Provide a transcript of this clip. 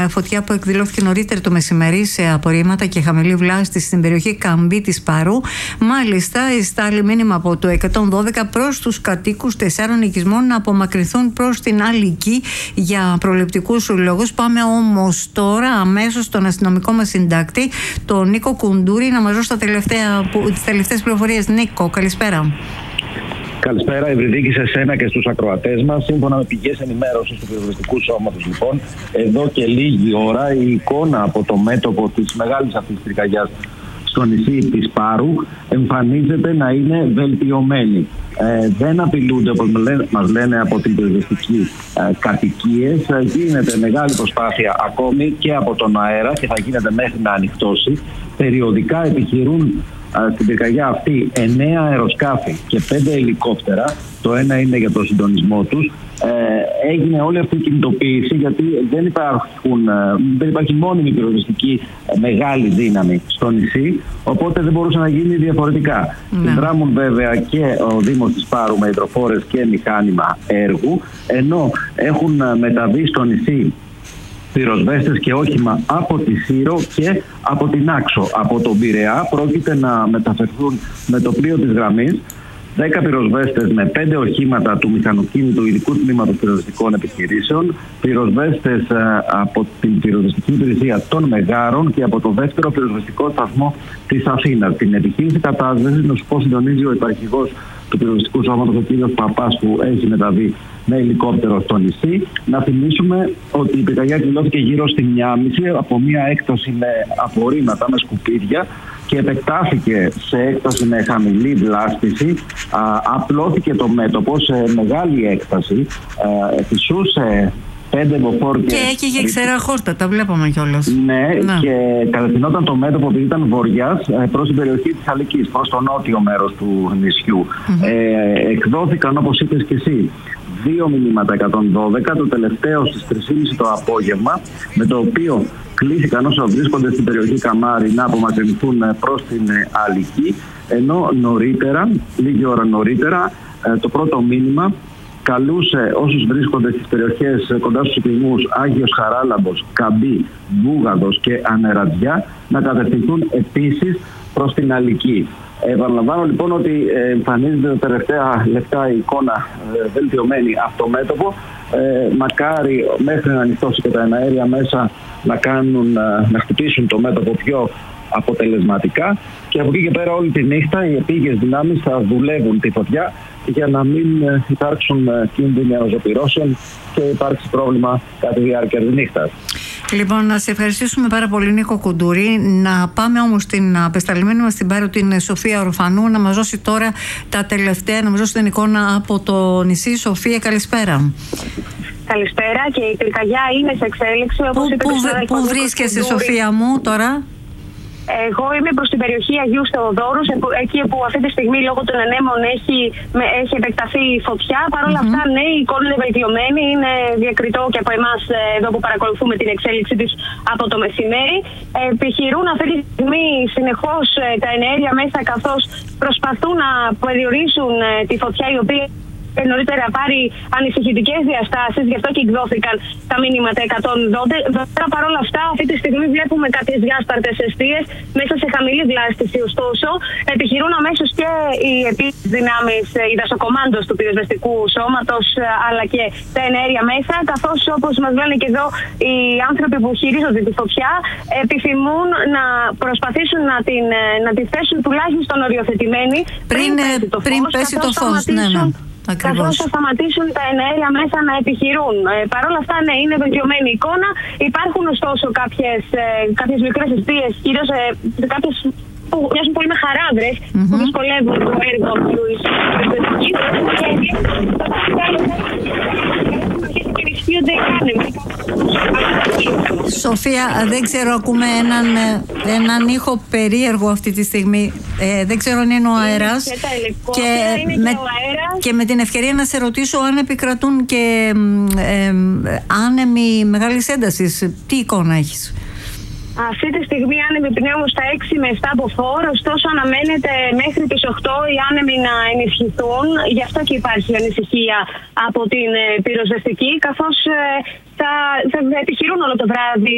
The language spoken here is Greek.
Φωτιά που εκδηλώθηκε νωρίτερα το μεσημέρι σε απορρίμματα και χαμηλή βλάστηση στην περιοχή Καμπή της Πάρου. Μάλιστα, ειστάλλει μήνυμα από το 112 προς τους κατοίκους 4 οικισμών να απομακρυνθούν προς την Αλική για προληπτικούς λόγους. Πάμε όμως τώρα αμέσως στον αστυνομικό μας συντάκτη, τον Νίκο Κουντούρη, να μας δώσει τις τελευταίες πληροφορίες. Νίκο, καλησπέρα. Καλησπέρα, Ευρυδίκη, σε εσένα και στους ακροατές μας. Σύμφωνα με πηγές ενημέρωσης του πυροσβεστικού σώματος, λοιπόν, εδώ και λίγη ώρα η εικόνα από το μέτωπο της μεγάλης αυτής πυρκαγιάς στο νησί της Πάρου εμφανίζεται να είναι βελτιωμένη. Δεν απειλούνται, όπως μας λένε από την πυροσβεστική, κατοικίες. Γίνεται μεγάλη προσπάθεια ακόμη και από τον αέρα και θα γίνεται μέχρι να ανοιχτώσει. Περιοδικά επιχειρούν στην πυρκαγιά αυτή 9 αεροσκάφη και 5 ελικόπτερα. Το ένα είναι για το συντονισμό τους. Έγινε όλη αυτή η κινητοποίηση γιατί δεν υπάρχει μόνιμη πυροσβεστική μεγάλη δύναμη στο νησί, οπότε δεν μπορούσε να γίνει διαφορετικά. Δράμουν βέβαια και ο Δήμος της Πάρου με υδροφόρες και μηχάνημα έργου, ενώ έχουν μεταβεί στο νησί πυροσβέστες και όχημα από τη Σύρο και από την Άξο. Από τον Πειραιά πρόκειται να μεταφερθούν με το πλοίο της γραμμής 10 πυροσβέστες με 5 οχήματα του μηχανοκίνητου ειδικού τμήματος πυροσβεστικών επιχειρήσεων, πυροσβέστες από την πυροσβεστική υπηρεσία των Μεγάρων και από το δεύτερο πυροσβεστικό σταθμό της Αθήνας. Την επιχείρηση κατάσβεσης, να σου πω, συντονίζει ο υπαρχηγός του πυροσβεστικού σώματος, ο κ. Παπάς, που έχει μεταβεί με ελικόπτερο στο νησί. Να θυμίσουμε ότι η πυρκαγιά εκδηλώθηκε γύρω στη 1.30 από μια έκταση με απορρίμματα, με σκουπίδια, και επεκτάθηκε σε έκταση με χαμηλή βλάστηση. Απλώθηκε το μέτωπο σε μεγάλη έκταση. Φυσούσε 5 μποφόρ και έκαιγε ξερά χόρτα, τα βλέπαμε κιόλας. Ναι, και κατευθυνόταν το μέτωπο, επειδή ήταν βορειάς, προς την περιοχή της Αλικής, προς το νότιο μέρος του νησιού. Εκδόθηκαν, όπως είπες και εσύ, 2 μηνύματα 112, το τελευταίο στις 3.30 το απόγευμα, με το οποίο κλήθηκαν όσο βρίσκονται στην περιοχή Καμάρη να απομακρυνθούν προς την Αλική, ενώ λίγη ώρα νωρίτερα, το πρώτο μήνυμα καλούσε όσους βρίσκονται στις περιοχές κοντά στους οικισμούς Άγιος Χαράλαμπος, Καμπή, Βούγαδος και Ανερατζιά να κατευθυνθούν επίσης προς την Αλική. Επαναλαμβάνω λοιπόν ότι εμφανίζεται τα τελευταία λεπτά η εικόνα βελτιωμένη από το μέτωπο. Μακάρι μέχρι να ανοιχτώσει και τα εναέρια μέσα να χτυπήσουν το μέτωπο πιο αποτελεσματικά, και από εκεί και πέρα όλη τη νύχτα οι επίγειες δυνάμεις θα δουλεύουν τη φωτιά για να μην υπάρξουν κίνδυνοι αναζωπυρώσεων και υπάρξει πρόβλημα κατά τη διάρκεια της νύχτας. Λοιπόν, να σε ευχαριστήσουμε πάρα πολύ, Νίκο Κουντούρη. Να πάμε όμως στην απεσταλμένη μας στην Πάρου, την Σοφία Ορφανού, να μας δώσει τώρα τα τελευταία, να μας δώσει την εικόνα από το νησί. Σοφία, καλησπέρα. Καλησπέρα, και η πυρκαγιά είναι σε εξέλιξη. Πού βρίσκεσαι, Σοφία μου, τώρα? Εγώ είμαι προς την περιοχή Αγίου Θεοδόρου, εκεί που αυτή τη στιγμή λόγω των ανέμων έχει επεκταθεί η φωτιά. Παρ' όλα αυτά, ναι, η εικόνα είναι βελτιωμένη. Είναι διακριτό και από εμάς εδώ που παρακολουθούμε την εξέλιξη της από το μεσημέρι. Επιχειρούν αυτή τη στιγμή συνεχώς τα εναέρια μέσα, καθώς προσπαθούν να περιορίσουν τη φωτιά, η οποία νωρίτερα πάρει ανησυχητικές διαστάσεις, γι' αυτό και εκδόθηκαν τα μήνυματα 112. Παρ' όλα αυτά, αυτή τη στιγμή βλέπουμε κάποιες διάσπαρτες εστίες μέσα σε χαμηλή βλάστηση. Ωστόσο, επιχειρούν αμέσως και οι επίσης δυνάμεις, οι δασοκομάντος του πυροσβεστικού σώματος, αλλά και τα εναέρια μέσα, καθώς, όπως μας λένε και εδώ οι άνθρωποι που χειρίζονται τη φωτιά, επιθυμούν να προσπαθήσουν να τη θέσουν τουλάχιστον οριοθετημένη πριν πέσει το φως. Καθώς θα σταματήσουν τα εναέρια μέσα να επιχειρούν. Παρ' όλα αυτά, ναι, είναι βελτιωμένη η εικόνα. Υπάρχουν ωστόσο κάποιες μικρές αιστείες, κυρίως κάποιες που μοιάζουν πολύ με χαράδρες, που δυσκολεύουν το έργο του πυροσβεστικής. Και ενισχύονται οι άνεμοι. Σοφία, δεν ξέρω, ακούμε έναν ήχο περίεργο αυτή τη στιγμή. Δεν ξέρω αν είναι ο αέρας. Και με την ευκαιρία να σε ρωτήσω αν επικρατούν και άνεμοι μεγάλης έντασης. Τι εικόνα έχεις? Αυτή τη στιγμή οι άνεμοι πνέουν στα 6 με 7 μποφόρ, ωστόσο αναμένεται μέχρι τις 8 οι άνεμοι να ενισχυθούν. Γι' αυτό και υπάρχει ανησυχία από την πυροσβεστική, καθώς θα επιχειρούν όλο το βράδυ